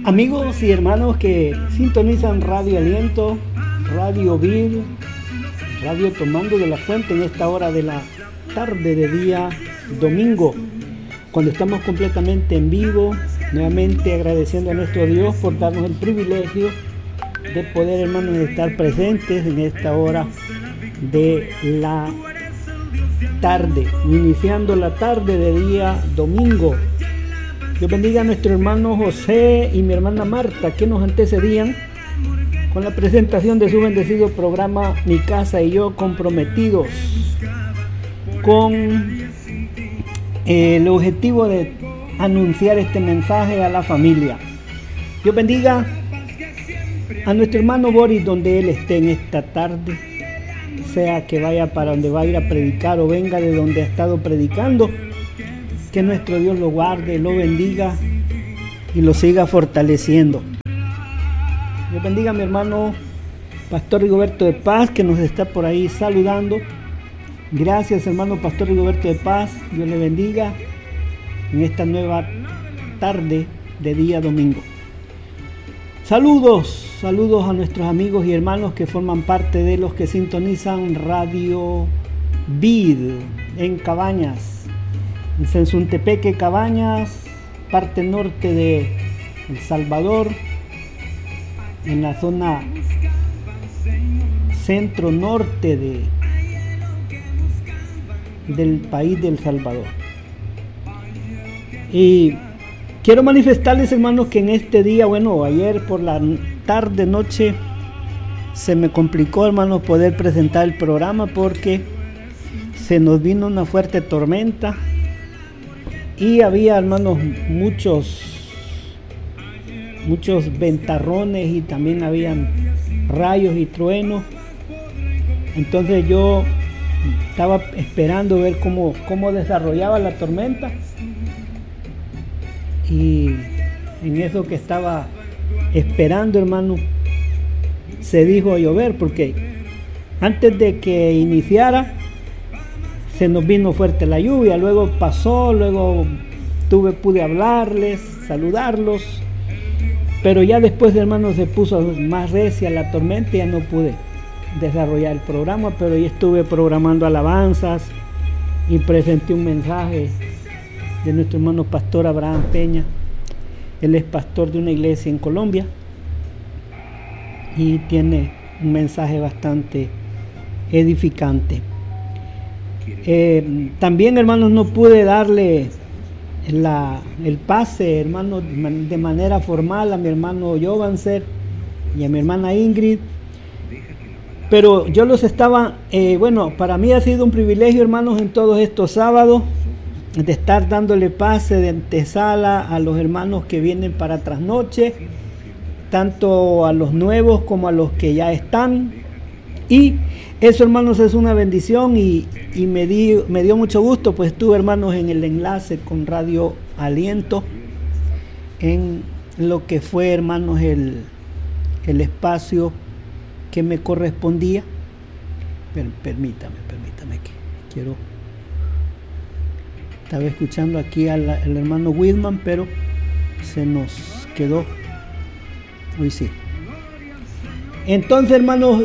Amigos y hermanos que sintonizan Radio Aliento, Radio Vid, Radio Tomando de la Fuente en esta hora de la tarde de día domingo, cuando estamos completamente en vivo, nuevamente agradeciendo a nuestro Dios por darnos el privilegio de poder, hermanos, estar presentes en esta hora de la tarde, iniciando la tarde de día domingo. Dios bendiga a nuestro hermano José y mi hermana Marta, que nos antecedían con la presentación de su bendecido programa Mi Casa y Yo, comprometidos con el objetivo de anunciar este mensaje a la familia. Dios bendiga a nuestro hermano Boris donde él esté en esta tarde, sea que vaya para donde va a ir a predicar o venga de donde ha estado predicando. Que nuestro Dios lo guarde, lo bendiga y lo siga fortaleciendo. Dios bendiga a mi hermano Pastor Rigoberto de Paz, que nos está por ahí saludando. Gracias, hermano Pastor Rigoberto de Paz. Dios le bendiga en esta nueva tarde de día domingo. Saludos a nuestros amigos y hermanos que forman parte de los que sintonizan Radio Vid en Cabañas, en Sensuntepeque, Cabañas, parte norte de El Salvador, en la zona centro-norte del país de El Salvador. Y quiero manifestarles, hermanos, que en este día, ayer por la tarde, noche, se me complicó, hermanos, poder presentar el programa porque se nos vino una fuerte tormenta. Y había, hermanos, muchos ventarrones y también habían rayos y truenos. Entonces yo estaba esperando ver cómo desarrollaba la tormenta. Y en eso que estaba esperando, hermano, se dijo a llover, porque antes de que iniciara se nos vino fuerte la lluvia, luego pasó, luego pude hablarles, saludarlos, pero ya después, hermanos, se puso más recia la tormenta y ya no pude desarrollar el programa, pero ya estuve programando alabanzas y presenté un mensaje de nuestro hermano Pastor Abraham Peña. Él es pastor de una iglesia en Colombia y tiene un mensaje bastante edificante. También, hermanos, no pude darle el pase, hermanos, de manera formal a mi hermano Jovanser y a mi hermana Ingrid, pero yo los estaba, para mí ha sido un privilegio, hermanos, en todos estos sábados de estar dándole pase de antesala a los hermanos que vienen para trasnoche, tanto a los nuevos como a los que ya están. Y eso, hermanos, es una bendición y me dio mucho gusto, pues estuve, hermanos, en el enlace con Radio Aliento, en lo que fue, hermanos, el espacio que me correspondía. Pero permítame que quiero... Estaba escuchando aquí al hermano Whitman, pero se nos quedó. Hoy sí. Entonces, hermanos,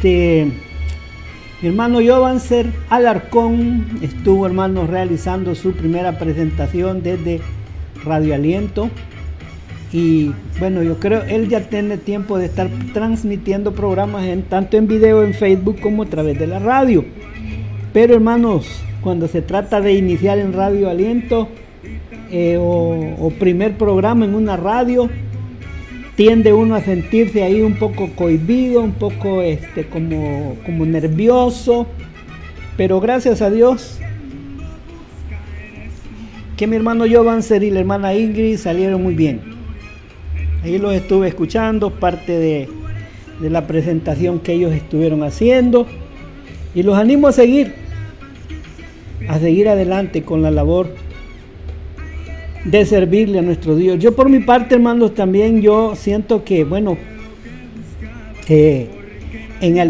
mi hermano Jovanser Alarcón estuvo, hermanos, realizando su primera presentación desde Radio Aliento. Y bueno, yo creo él ya tiene tiempo de estar transmitiendo programas tanto en video en Facebook como a través de la radio. Pero, hermanos, cuando se trata de iniciar en Radio Aliento o primer programa en una radio, tiende uno a sentirse ahí un poco cohibido, un poco como nervioso, pero gracias a Dios que mi hermano Jovanser y la hermana Ingrid salieron muy bien. Ahí los estuve escuchando, parte de la presentación que ellos estuvieron haciendo, y los animo a seguir adelante con la labor de servirle a nuestro Dios. Yo por mi parte, hermanos, también yo siento que, en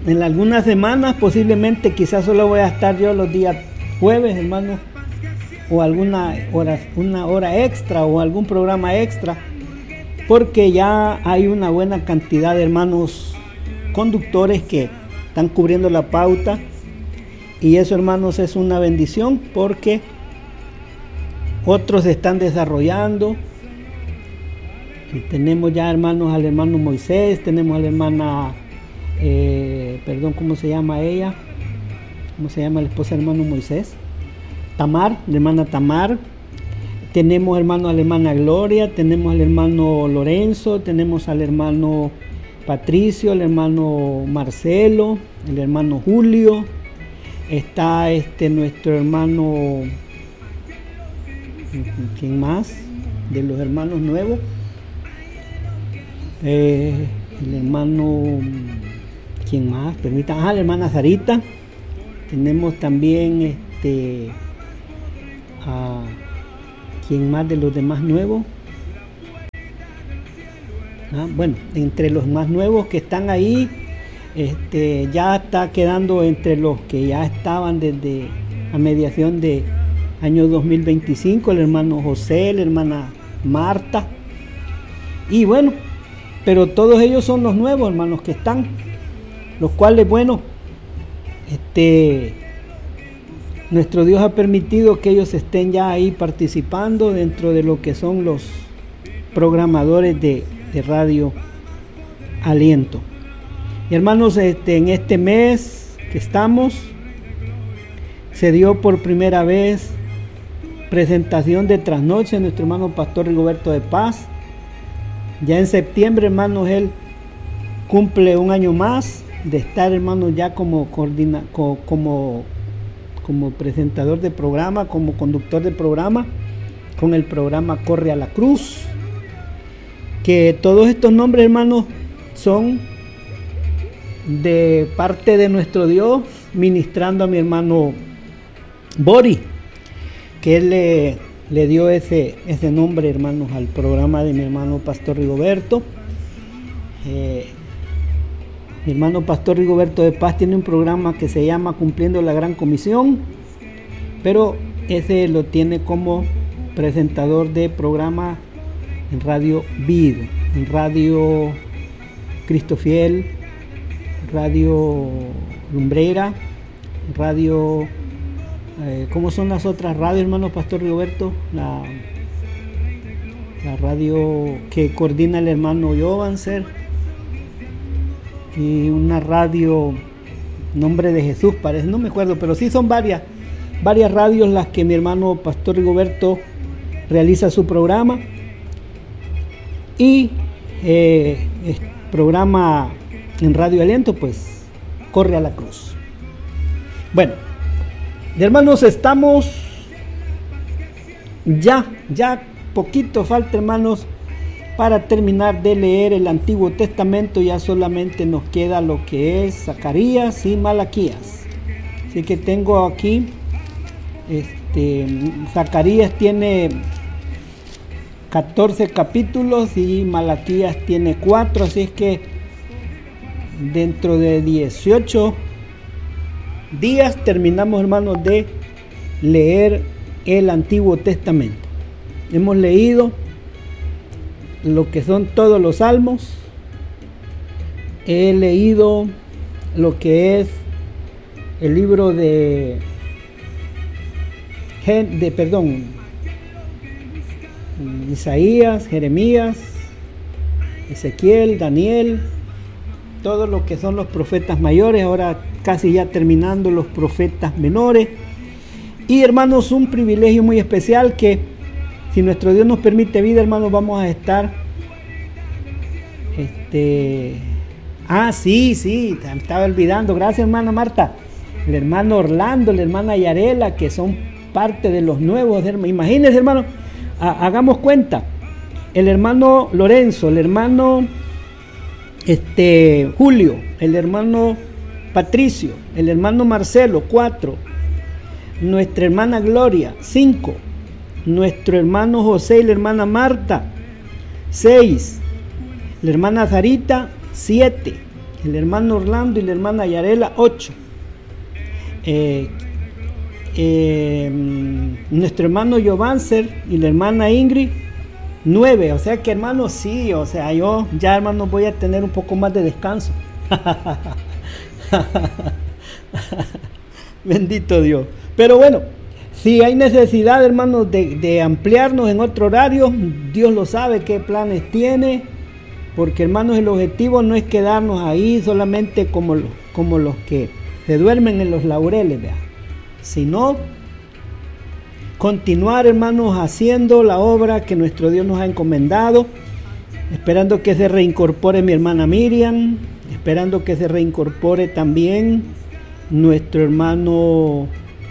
algunas semanas posiblemente quizás solo voy a estar yo los días jueves, hermanos, o alguna hora, una hora extra o algún programa extra, porque ya hay una buena cantidad de hermanos conductores que están cubriendo la pauta, y eso, hermanos, es una bendición porque otros se están desarrollando. Y tenemos ya, hermanos, al hermano Moisés, tenemos a la hermana, ¿cómo se llama ella? ¿Cómo se llama la esposa del hermano Moisés? Tamar, la hermana Tamar. Tenemos, hermano, a la hermana Gloria, tenemos al hermano Lorenzo, tenemos al hermano Patricio, el hermano Marcelo, el hermano Julio. Está nuestro hermano, ¿quién más? De los hermanos nuevos. El hermano, ¿quién más? La hermana Sarita. Tenemos también ¿quién más de los demás nuevos? Bueno, entre los más nuevos que están ahí, ya está quedando entre los que ya estaban desde a mediación de año 2025, el hermano José, la hermana Marta, y bueno, pero todos ellos son los nuevos, hermanos, que están, los cuales, bueno, nuestro Dios ha permitido que ellos estén ya ahí participando dentro de lo que son los programadores de Radio Aliento. Y hermanos, en este mes que estamos, se dio por primera vez presentación de trasnoche de nuestro hermano Pastor Rigoberto de Paz. Ya en septiembre, hermanos, él cumple un año más de estar, hermanos, ya como presentador de programa, como conductor de programa, con el programa Corre a la Cruz. Que todos estos nombres, hermanos, son de parte de nuestro Dios, ministrando a mi hermano Bori, que él le dio ese nombre, hermanos, al programa de mi hermano Pastor Rigoberto. Mi hermano Pastor Rigoberto de Paz tiene un programa que se llama Cumpliendo la Gran Comisión, pero ese lo tiene como presentador de programa en Radio Vid, en Radio Cristo Fiel, Radio Lumbrera, Radio, ¿cómo son las otras radios, hermano Pastor Rigoberto? La radio que coordina el hermano Jovanser, y una radio, Nombre de Jesús parece, no me acuerdo, pero sí son varias radios las que mi hermano Pastor Rigoberto realiza su programa. Y programa en Radio Aliento, pues Corre a la Cruz. Bueno, hermanos, estamos ya poquito falta, hermanos, para terminar de leer el Antiguo Testamento. Ya solamente nos queda lo que es Zacarías y Malaquías. Así que tengo aquí, Zacarías tiene 14 capítulos y Malaquías tiene 4, así es que dentro de 18 días terminamos, hermanos, de leer el Antiguo Testamento. Hemos leído lo que son todos los salmos, he leído lo que es el libro de Isaías, Jeremías, Ezequiel, Daniel, todo lo que son los profetas mayores, ahora casi ya terminando los profetas menores. Y hermanos, un privilegio muy especial que, si nuestro Dios nos permite vida, hermanos, vamos a estar sí, me estaba olvidando, gracias hermana Marta, el hermano Orlando, la hermana Yarela, que son parte de los nuevos, imagínense, hermanos. Hagamos cuenta, el hermano Lorenzo, el hermano Julio, el hermano Patricio, el hermano Marcelo, 4, nuestra hermana Gloria, 5, nuestro hermano José y la hermana Marta, 6, la hermana Sarita, 7, el hermano Orlando y la hermana Yarela, 8, nuestro hermano Jovanser y la hermana Ingrid, 9. O sea que, hermano, sí, o sea, yo ya, hermano, voy a tener un poco más de descanso. Bendito Dios. Pero bueno, si hay necesidad, hermanos, de ampliarnos en otro horario, Dios lo sabe qué planes tiene, porque, hermanos, el objetivo no es quedarnos ahí solamente como los que se duermen en los laureles, ¿verdad? Sino continuar, hermanos, haciendo la obra que nuestro Dios nos ha encomendado, esperando que se reincorpore mi hermana Miriam, esperando que se reincorpore también nuestro hermano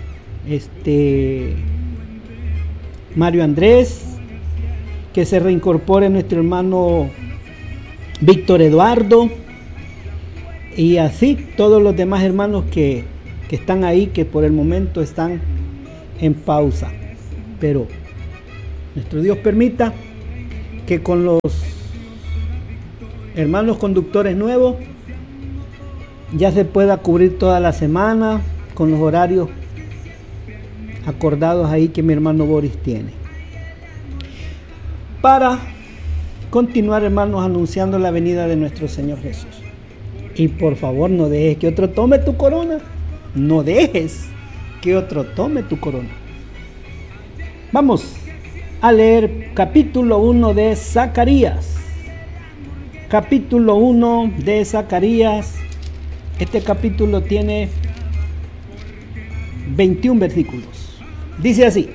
Mario Andrés, que se reincorpore nuestro hermano Víctor Eduardo, y así todos los demás hermanos que están ahí, que por el momento están en pausa. Pero nuestro Dios permita que con los hermanos conductores nuevos ya se pueda cubrir toda la semana con los horarios acordados ahí que mi hermano Boris tiene, para continuar, hermanos, anunciando la venida de nuestro Señor Jesús. Y por favor, no dejes que otro tome tu corona. No dejes que otro tome tu corona. Vamos a leer capítulo 1 de Zacarías. Capítulo 1 de Zacarías. Este capítulo tiene 21 versículos. Dice así: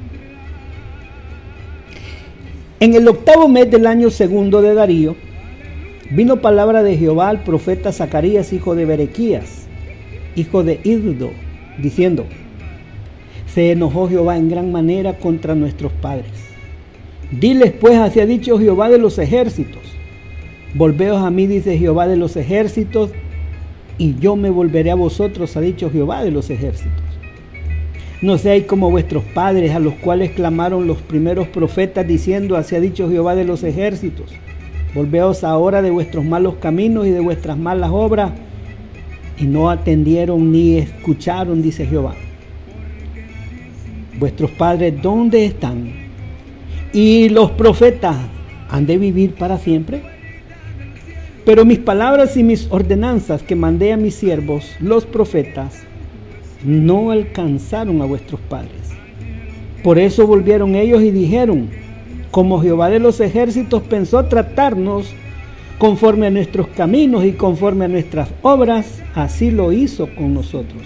en el 8º mes del año segundo de Darío, vino palabra de Jehová al profeta Zacarías, hijo de Berequías, hijo de Iddo, diciendo: se enojó Jehová en gran manera contra nuestros padres. Diles pues, así ha dicho Jehová de los ejércitos: volveos a mí, dice Jehová de los ejércitos, y yo me volveré a vosotros, ha dicho Jehová de los ejércitos. No seáis como vuestros padres, a los cuales clamaron los primeros profetas, diciendo: así ha dicho Jehová de los ejércitos, volveos ahora de vuestros malos caminos y de vuestras malas obras. Y no atendieron ni escucharon, dice Jehová. Vuestros padres, ¿dónde están? Y los profetas, ¿han de vivir para siempre? Pero mis palabras y mis ordenanzas que mandé a mis siervos, los profetas, no alcanzaron a vuestros padres. Por eso volvieron ellos y dijeron: como Jehová de los ejércitos pensó tratarnos conforme a nuestros caminos y conforme a nuestras obras, así lo hizo con nosotros.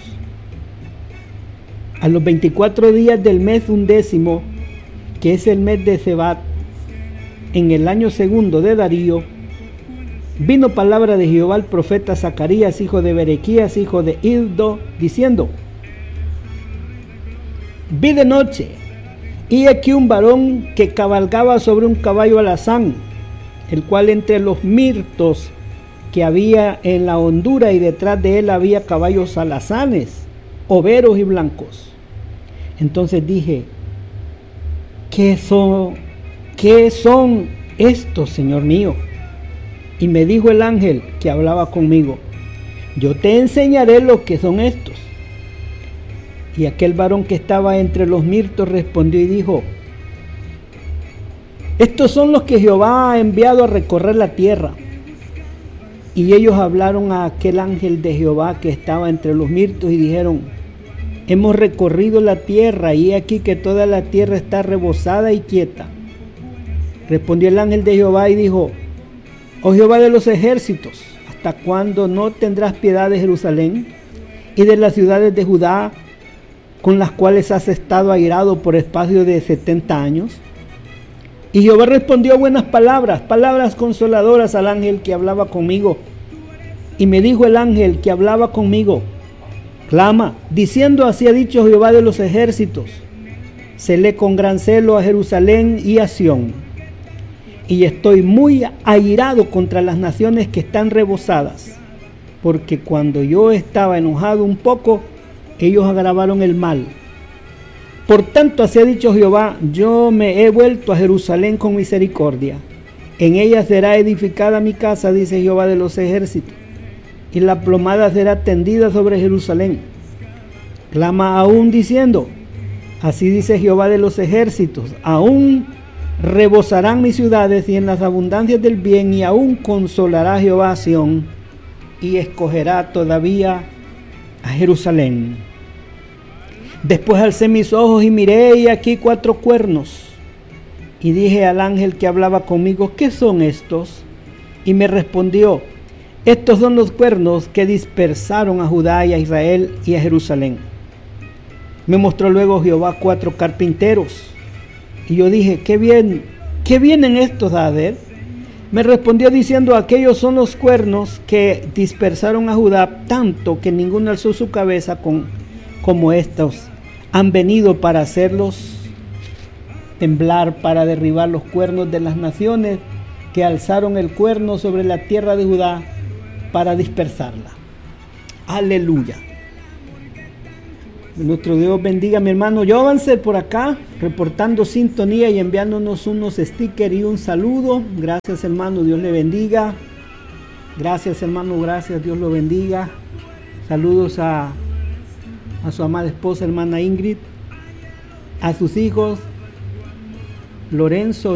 A los 24 días del mes 11º, que es el mes de Sebat, en el año segundo de Darío, vino palabra de Jehová al profeta Zacarías, hijo de Berequías, hijo de Iddo, diciendo: vi de noche, y aquí un varón que cabalgaba sobre un caballo alazán, el cual entre los mirtos que había en la hondura y detrás de él había caballos alazanes, overos y blancos. Entonces dije: ¿qué son estos, Señor mío? Y me dijo el ángel que hablaba conmigo: yo te enseñaré lo que son estos. Y aquel varón que estaba entre los mirtos respondió y dijo: estos son los que Jehová ha enviado a recorrer la tierra. Y ellos hablaron a aquel ángel de Jehová que estaba entre los mirtos y dijeron: hemos recorrido la tierra, y he aquí que toda la tierra está rebosada y quieta. Respondió el ángel de Jehová y dijo: oh Jehová de los ejércitos, ¿hasta cuándo no tendrás piedad de Jerusalén y de las ciudades de Judá, con las cuales has estado airado por espacio de 70 años? Y Jehová respondió buenas palabras, palabras consoladoras al ángel que hablaba conmigo. Y me dijo el ángel que hablaba conmigo: clama, diciendo: así ha dicho Jehová de los ejércitos, celé con gran celo a Jerusalén y a Sión, y estoy muy airado contra las naciones que están rebosadas, porque cuando yo estaba enojado un poco, ellos agravaron el mal. Por tanto, así ha dicho Jehová: yo me he vuelto a Jerusalén con misericordia, en ella será edificada mi casa, dice Jehová de los ejércitos, y la plomada será tendida sobre Jerusalén. Clama aún diciendo: así dice Jehová de los ejércitos, aún rebosarán mis ciudades y en las abundancias del bien, y aún consolará Jehová a Sión y escogerá todavía a Jerusalén. Después alcé mis ojos y miré, y aquí 4 cuernos. Y dije al ángel que hablaba conmigo: ¿qué son estos? Y me respondió: estos son los cuernos que dispersaron a Judá y a Israel y a Jerusalén. Me mostró luego Jehová 4 carpinteros. Y yo dije: ¿qué vienen estos a hacer? Me respondió diciendo: aquellos son los cuernos que dispersaron a Judá, tanto que ninguno alzó su cabeza como estos. Han venido para hacerlos temblar, para derribar los cuernos de las naciones que alzaron el cuerno sobre la tierra de Judá, para dispersarla. Aleluya. Nuestro Dios bendiga a mi hermano Jovanser por acá, reportando sintonía y enviándonos unos stickers y un saludo. Gracias, hermano, Dios le bendiga. Gracias, hermano, gracias, Dios lo bendiga. Saludos a su amada esposa, hermana Ingrid, a sus hijos Lorenzo